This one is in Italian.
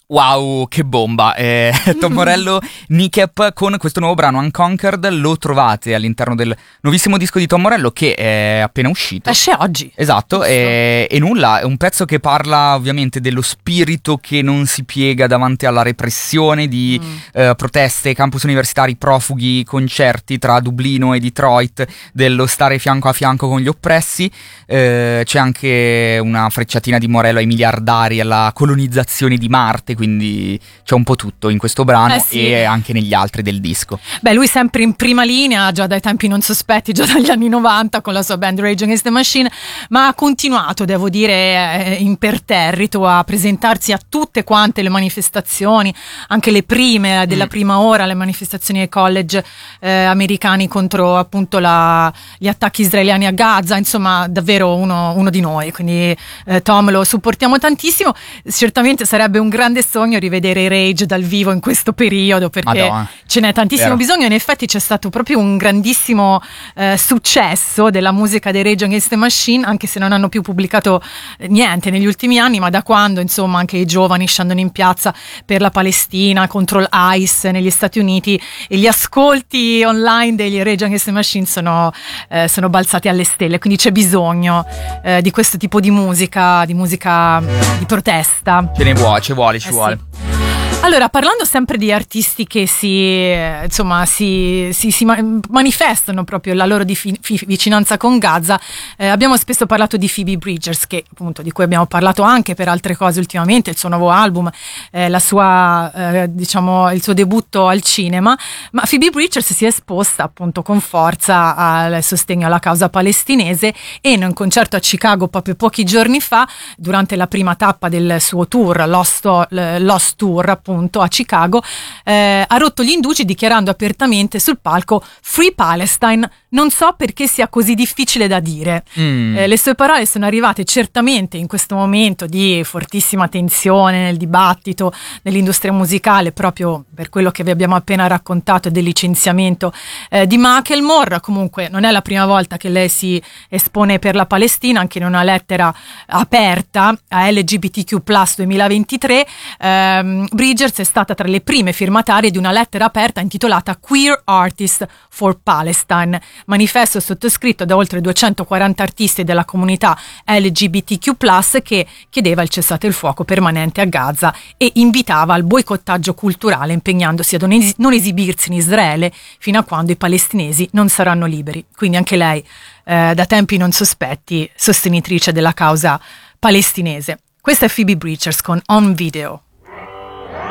Wow, che bomba! Tom Morello, Kneecap con questo nuovo brano Unconquered, lo trovate all'interno del nuovissimo disco di Tom Morello che è appena uscito. Esce oggi. Esatto, e nulla, è un pezzo che parla ovviamente dello spirito che non si piega davanti alla repressione di proteste, campus universitari, profughi, concerti tra Dublino e Detroit, dello stare fianco a fianco con gli oppressi. C'è anche una frecciatina di Morello ai miliardari, alla colonizzazione di Marte, quindi c'è un po' tutto in questo brano e anche negli altri del disco. Beh, lui sempre in prima linea, già dai tempi non sospetti, già dagli anni 90 con la sua band Rage Against the Machine, ma ha continuato, devo dire, imperterrito a presentarsi a tutte quante le manifestazioni, anche le prime, della prima ora, le manifestazioni ai college americani contro appunto gli attacchi israeliani a Gaza, insomma davvero uno di noi, quindi Tom lo supportiamo tantissimo. Certamente sarebbe un grande sogno rivedere i Rage dal vivo in questo periodo, perché ce n'è tantissimo bisogno. In effetti c'è stato proprio un grandissimo successo della musica dei Rage Against the Machine, anche se non hanno più pubblicato niente negli ultimi anni, ma da quando insomma anche i giovani scendono in piazza per la Palestina, contro l'ICE negli Stati Uniti, e gli ascolti online degli Rage Against the Machine sono balzati alle stelle, quindi c'è bisogno di questo tipo di musica di protesta. Ci vuole. Allora, parlando sempre di artisti che si manifestano proprio la loro vicinanza con Gaza, abbiamo spesso parlato di Phoebe Bridgers, che appunto di cui abbiamo parlato anche per altre cose ultimamente, il suo nuovo album, il suo debutto al cinema, ma Phoebe Bridgers si è esposta appunto con forza al sostegno alla causa palestinese, e in un concerto a Chicago proprio pochi giorni fa, durante la prima tappa del suo tour, Lost Tour, appunto a Chicago, ha rotto gli indugi dichiarando apertamente sul palco "Free Palestine, non so perché sia così difficile da dire". Le sue parole sono arrivate certamente in questo momento di fortissima tensione nel dibattito nell'industria musicale, proprio per quello che vi abbiamo appena raccontato del licenziamento di Macklemore. Comunque non è la prima volta che lei si espone per la Palestina, anche in una lettera aperta a LGBTQ+ 2023 Bridgers è stata tra le prime firmatarie di una lettera aperta intitolata Queer Artists for Palestine, manifesto sottoscritto da oltre 240 artisti della comunità LGBTQ+, che chiedeva il cessate il fuoco permanente a Gaza e invitava al boicottaggio culturale, impegnandosi a non esibirsi in Israele fino a quando i palestinesi non saranno liberi. Quindi anche lei, da tempi non sospetti, sostenitrice della causa palestinese. Questa è Phoebe Bridgers con On Video.